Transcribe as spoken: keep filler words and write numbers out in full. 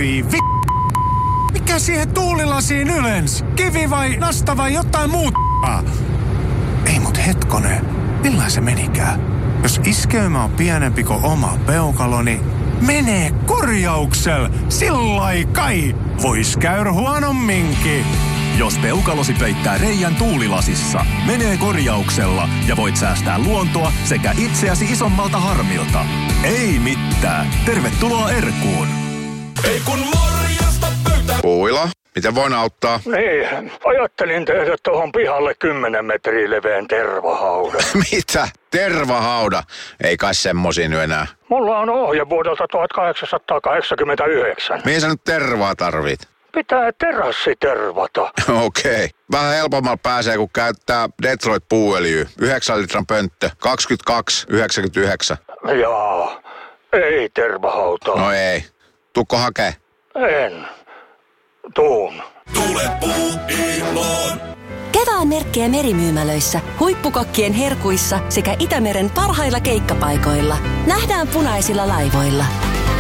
Voi vi... Mikä siihen tuulilasiin ylens? Kivi vai nasta vai jotain muuta? Ei mut hetkonen, millään se menikään? Jos iskeymä on pienempi kuin oma peukalo, niin menee korjauksella. Sillai kai. Vois käydä huonomminkin. Jos peukalosi peittää reijän tuulilasissa, menee korjauksella ja voit säästää luontoa sekä itseäsi isommalta harmilta. Ei mitään. Tervetuloa Erkuun. Ei kun morjesta pöytään. Puila, miten voin auttaa? Niin, ajattelin tehdä tuohon pihalle kymmenen metriä leveän tervahaudan. Mitä? Tervahauda? Ei kai semmosia nyt enää. Mulla on ohje vuodelta tuhatkahdeksansataakahdeksankymmentäyhdeksän. Mihin sä nyt tervaa tarvit? Pitää terassi tervata. Okei. Okay. Vähän helpommalla pääsee, kun käyttää Detroit puuöljyä. yhdeksän litran pönttö. kaksikymmentäkaksi yhdeksänkymmentäyhdeksän. Jaa, ei tervahautaa. No ei. Tuukko hakee? En. Tuun. Tule Puuilon. Kevään merkkejä merimyymälöissä, huippukokkien herkuissa sekä Itämeren parhailla keikkapaikoilla. Nähdään punaisilla laivoilla.